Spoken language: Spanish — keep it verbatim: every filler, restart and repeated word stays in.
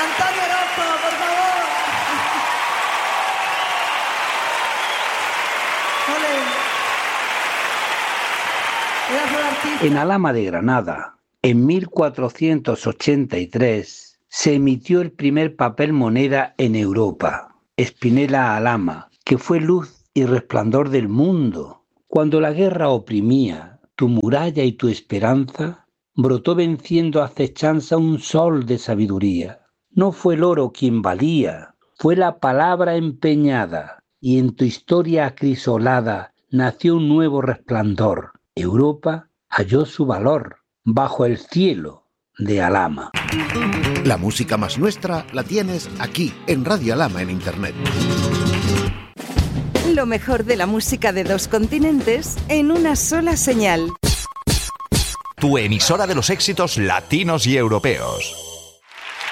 Antonio Orozco, por favor. Ole. En Alhama de Granada, en mil cuatrocientos ochenta y tres, se emitió el primer papel moneda en Europa, Spinella Alhama, que fue luz y resplandor del mundo. Cuando la guerra oprimía tu muralla y tu esperanza, brotó venciendo acechanza un sol de sabiduría. No fue el oro quien valía, fue la palabra empeñada, y en tu historia acrisolada nació un nuevo resplandor. Europa halló su valor bajo el cielo de Alhama. La música más nuestra la tienes aquí, en Radio Alhama en Internet. Lo mejor de la música de dos continentes en una sola señal. Tu emisora de los éxitos latinos y europeos.